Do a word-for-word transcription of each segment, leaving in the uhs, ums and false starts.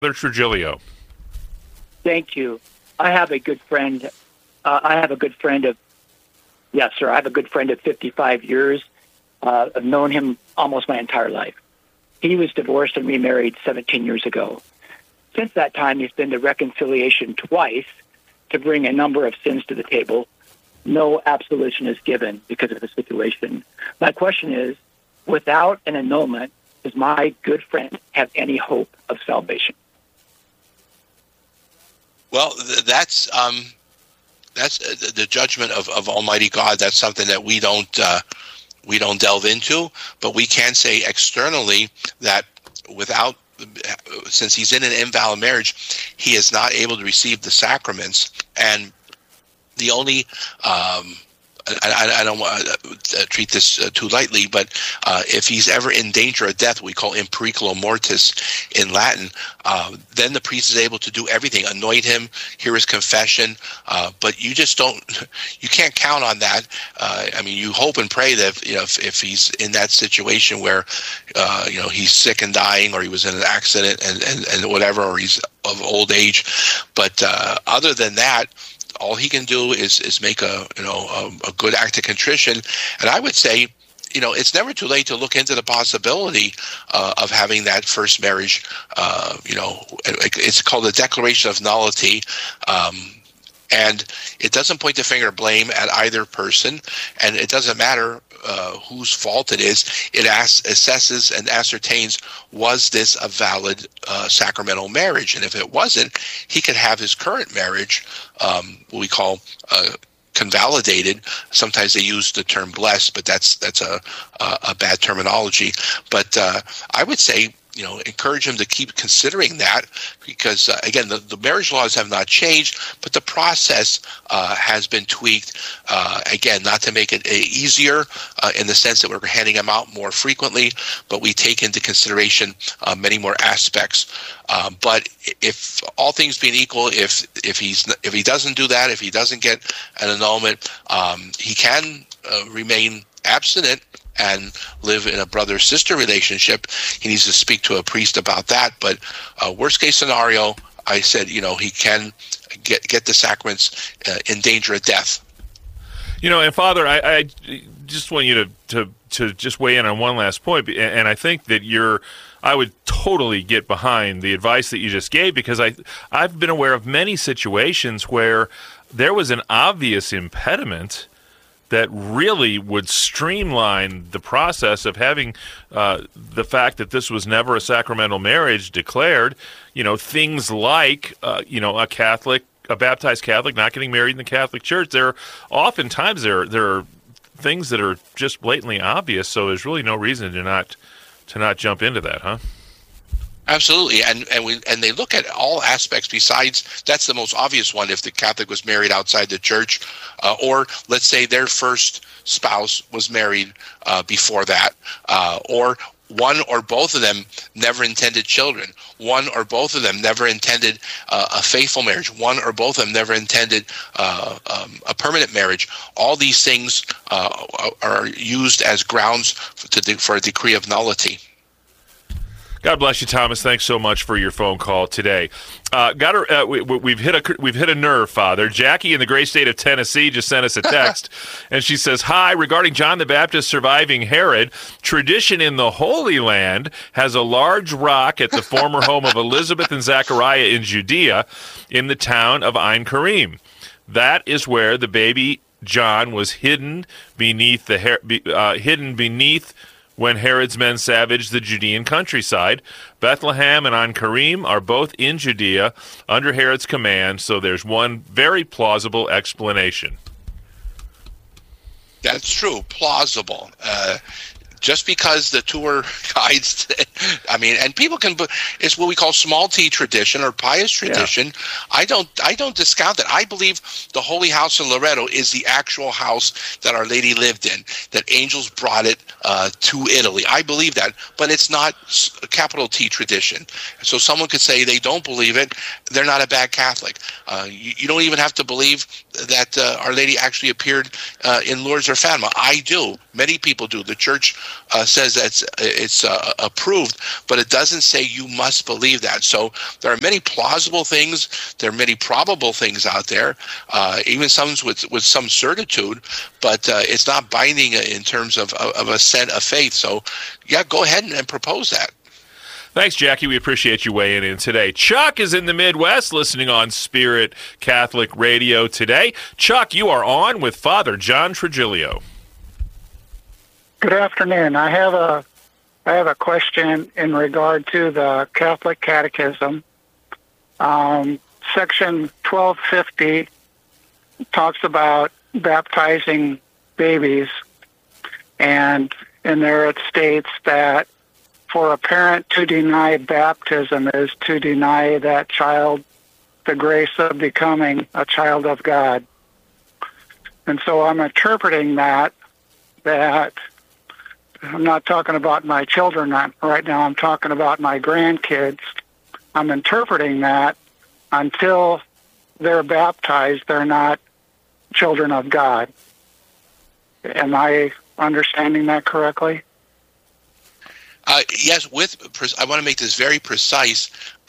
Trujillo. Thank you. I have a good friend. Uh, I have a good friend of, yes, sir. I have a good friend of fifty-five years. Uh, I've known him almost my entire life. He was divorced and remarried seventeen years ago. Since that time, he's been to reconciliation twice to bring a number of sins to the table. No absolution is given because of the situation. My question is, without an annulment, does my good friend have any hope of salvation? Well, that's um, that's the judgment of, of Almighty God. That's something that we don't uh, we don't delve into, but we can say externally that without, since he's in an invalid marriage, he is not able to receive the sacraments, and the only um, I, I don't want to treat this uh, too lightly, but uh, if he's ever in danger of death, we call in periculo mortis in Latin, uh, then the priest is able to do everything, anoint him, hear his confession, uh, but you just don't, you can't count on that. Uh, I mean, you hope and pray that, you know, if, if he's in that situation where, uh, you know, he's sick and dying, or he was in an accident and, and, and whatever, or he's of old age. But uh, other than that, all he can do is is make a you know a, a good act of contrition, and I would say, you know, it's never too late to look into the possibility uh, of having that first marriage. Uh, you know, it's called a declaration of nullity, um, and it doesn't point the finger of blame at either person, and it doesn't matter uh, whose fault it is. It asks, assesses and ascertains, was this a valid uh, sacramental marriage? And if it wasn't, he could have his current marriage, um, what we call uh, convalidated. Sometimes they use the term blessed, but that's that's a a, a bad terminology. But uh, I would say, you know, encourage him to keep considering that, because uh, again, the, the marriage laws have not changed, but the process uh, has been tweaked. Uh, again, not to make it uh, easier uh, in the sense that we're handing them out more frequently, but we take into consideration uh, many more aspects. Uh, but if all things being equal, if if he's if he doesn't do that, if he doesn't get an annulment, um, he can uh, remain abstinent and live in a brother-sister relationship. He needs to speak to a priest about that. But uh, worst case scenario, I said, you know, he can get get the sacraments uh, in danger of death. You know, and Father, I, I just want you to, to, to just weigh in on one last point, and I think that you're, I would totally get behind the advice that you just gave, because I, I've been aware of many situations where there was an obvious impediment that really would streamline the process of having uh, the fact that this was never a sacramental marriage declared. You know, things like, uh, you know, a Catholic, a baptized Catholic not getting married in the Catholic Church. There are oftentimes there there are things that are just blatantly obvious. So there's really no reason to not to not jump into that, huh? Absolutely, and and we and they look at all aspects besides, that's the most obvious one, if the Catholic was married outside the church, uh, or let's say their first spouse was married uh, before that, uh, or one or both of them never intended children, one or both of them never intended uh, a faithful marriage, one or both of them never intended uh, um, a permanent marriage. All these things uh, are used as grounds for, to de- for a decree of nullity. God bless you, Thomas. Thanks so much for your phone call today. Uh, got a, uh, we, we've hit a we've hit a nerve, Father. Jackie in the great state of Tennessee just sent us a text, and she says, "Hi, regarding John the Baptist surviving Herod, tradition in the Holy Land has a large rock at the former home of Elizabeth and Zechariah in Judea, in the town of Ein Karim. That is where the baby John was hidden beneath the uh, hidden beneath." when Herod's men savaged the Judean countryside. Bethlehem and Ein Karim are both in Judea under Herod's command, so there's one very plausible explanation. That's true, plausible. Uh, just because the tour guides, I mean, and people can, it's what we call small t tradition or pious tradition. Yeah. I don't, I don't discount that. I believe the Holy House in Loreto is the actual house that Our Lady lived in, that angels brought it uh, to Italy. I believe that, but it's not a capital T tradition. So someone could say they don't believe it. They're not a bad Catholic. Uh, you, you don't even have to believe that uh, Our Lady actually appeared uh, in Lourdes or Fatima. I do. Many people do. The church uh, says that it's, it's uh, approved, but it doesn't say you must believe that. So there are many plausible things. There are many probable things out there, uh, even some with with some certitude, but uh, it's not binding in terms of, of, of assent of faith. So, yeah, go ahead and, and propose that. Thanks, Jackie. We appreciate you weighing in today. Chuck is in the Midwest listening on Spirit Catholic Radio today. Chuck, you are on with Father John Trigilio. Good afternoon. I have a I have a question in regard to the Catholic Catechism. Um, section twelve fifty talks about baptizing babies, and in there it states that for a parent to deny baptism is to deny that child the grace of becoming a child of God. And so I'm interpreting that, that I'm not talking about my children right now, I'm talking about my grandkids. I'm interpreting that until they're baptized, they're not children of God. Am I understanding that correctly? Uh, yes, with I want to make this very precise.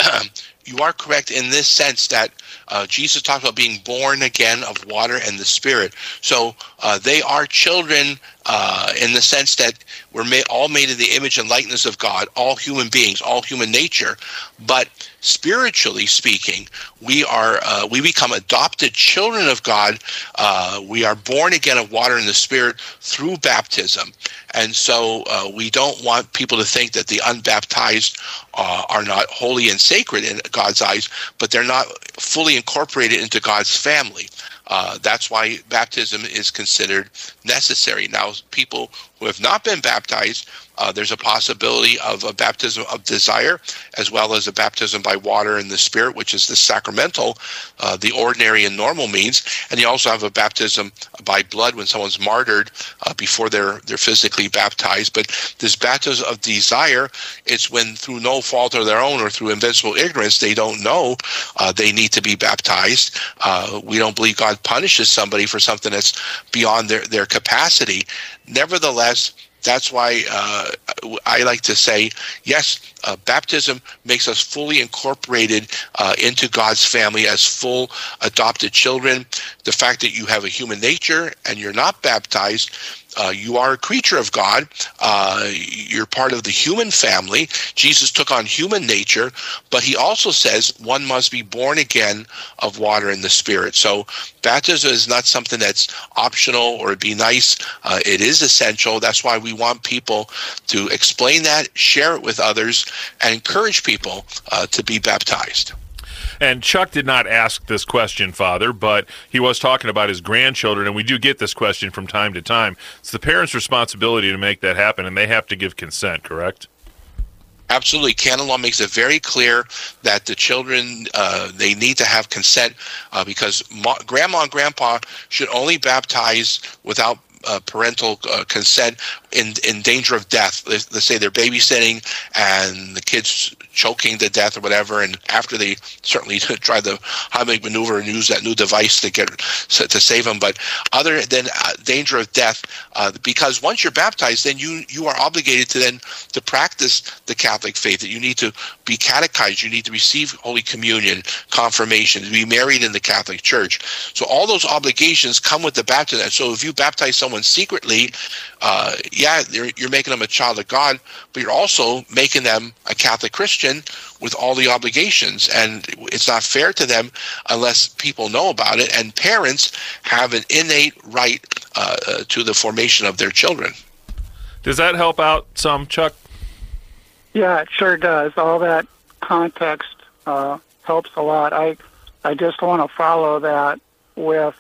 You are correct in this sense that uh, Jesus talked about being born again of water and the Spirit. So uh, they are children uh, in the sense that we're made, all made in the image and likeness of God, all human beings, all human nature. But spiritually speaking, we are uh, we become adopted children of God. Uh, we are born again of water and the Spirit through baptism. And so uh, we don't want people to think that the unbaptized uh, are not holy and sacred in God's eyes, but they're not fully incorporated into God's family. Uh, that's why baptism is considered necessary. Now, people who have not been baptized, uh, there's a possibility of a baptism of desire, as well as a baptism by water and the Spirit, which is the sacramental, uh, the ordinary and normal means. And you also have a baptism by blood when someone's martyred uh, before they're they're physically baptized. But this baptism of desire, it's when through no fault of their own or through invincible ignorance, they don't know uh, they need to be baptized. Uh, we don't believe God punishes somebody for something that's beyond their, their capacity. Nevertheless, that's why uh, I like to say, yes, uh, baptism makes us fully incorporated uh, into God's family as full adopted children. The fact that you have a human nature and you're not baptized, uh, you are a creature of God. Uh, you're part of the human family. Jesus took on human nature, but he also says one must be born again of water and the Spirit. So baptism is not something that's optional or it'd be nice. Uh, it is essential. That's why we want people to explain that, share it with others, and encourage people uh, to be baptized. And Chuck did not ask this question, Father, but he was talking about his grandchildren, and we do get this question from time to time. It's the parents' responsibility to make that happen, and they have to give consent, correct? Absolutely. Canon law makes it very clear that the children, uh, they need to have consent uh, because ma- grandma and grandpa should only baptize without Uh, parental uh, consent in in danger of death. Let's, let's say they're babysitting and the kid's choking to death or whatever, and after they certainly try the Heimlich maneuver and use that new device to get to save them. But other than uh, danger of death, uh, because once you're baptized, then you you are obligated to then to practice the Catholic faith. That you need to be catechized, you need to receive Holy Communion, confirmation, to be married in the Catholic Church. So all those obligations come with the baptism. So if you baptize someone secretly, uh, yeah, you're, you're making them a child of God, but you're also making them a Catholic Christian with all the obligations, and it's not fair to them unless people know about it, and parents have an innate right uh, uh, to the formation of their children. Does that help out some, Chuck? Yeah, it sure does. All that context uh, helps a lot. I I just want to follow that with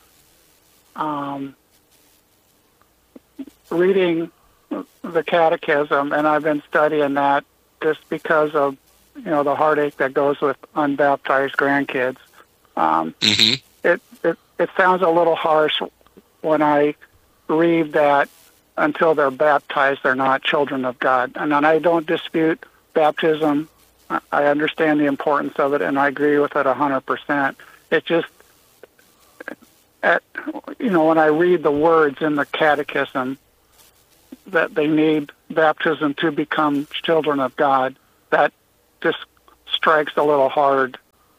um, reading the Catechism, and I've been studying that just because of you know the heartache that goes with unbaptized grandkids. Um, mm-hmm. it, it it sounds a little harsh when I read that until they're baptized, they're not children of God. And I don't dispute baptism. I understand the importance of it, and I agree with it one hundred percent. It just, at, you know, when I read the words in the Catechism, that they need baptism to become children of God. That just strikes a little hard.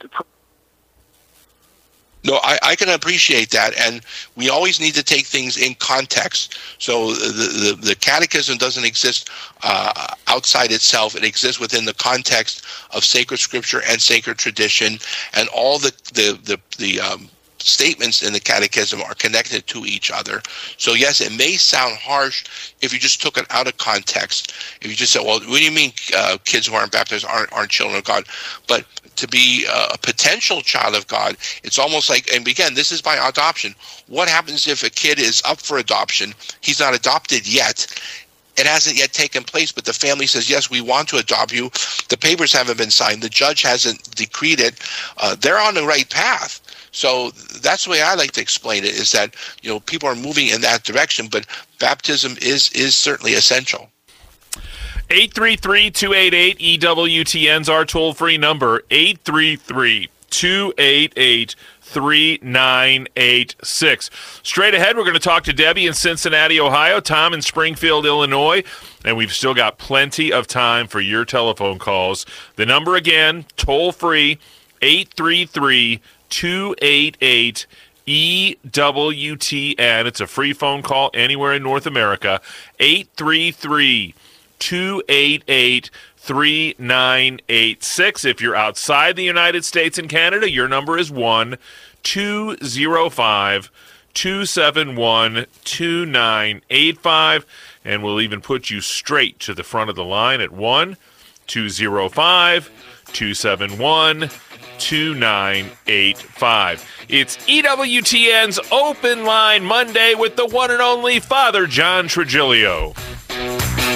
No, I, I can appreciate that, and we always need to take things in context. So the the, the catechism doesn't exist uh, outside itself; it exists within the context of sacred scripture and sacred tradition, and all the the the, the um, statements in the catechism are connected to each other. So yes, it may sound harsh if you just took it out of context. If you just said, "Well, what do you mean uh, kids who aren't baptized aren't aren't children of God?" But to be a potential child of God, it's almost like, and again, this is by adoption. What happens if a kid is up for adoption? He's not adopted yet. It hasn't yet taken place, but the family says, yes, we want to adopt you. The papers haven't been signed. The judge hasn't decreed it. Uh, they're on the right path. So that's the way I like to explain it, is that, you know, people are moving in that direction, but baptism is is certainly essential. eight three three, two eight eight, E W T N's our toll-free number, eight three three, two eight eight, three nine eight six. Straight ahead, we're going to talk to Debbie in Cincinnati, Ohio, Tom in Springfield, Illinois, and we've still got plenty of time for your telephone calls. The number again, toll-free, eight three three, two eight eight, E W T N. It's a free phone call anywhere in North America, eight three three, two eight eight, three nine eight six. If you're outside the United States and Canada, your number is one two zero five, two seven one, two nine eight five, and we'll even put you straight to the front of the line at one two zero five, two seven one, two nine eight five. It's E W T N's Open Line Monday with the one and only Father John Trigilio.